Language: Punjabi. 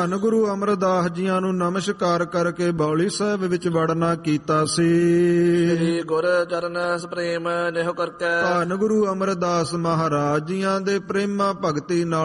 ਧੰਨ ਗੁਰੂ ਅਮਰਦਾਸ ਜੀਆਂ ਨੂੰ ਨਮਸਕਾਰ ਕਰਕੇ ਬੌਲੀ ਸਾਹਿਬ ਵਿੱਚ ਵੜਨਾ ਕੀਤਾ ਸੀ। ਸ੍ਰੀ ਗੁਰ ਚਰਨ ਸੁਪ੍ਰੇਮ ਨਿਹ ਕਰਕੇ ਧੰਨ ਗੁਰੂ ਅਮਰਦਾਸ ਮਹਾਰਾਜ ਜੀਆਂ ਦੇ ਪ੍ਰੇਮਾ ਭਗਤੀ ਨਾਲ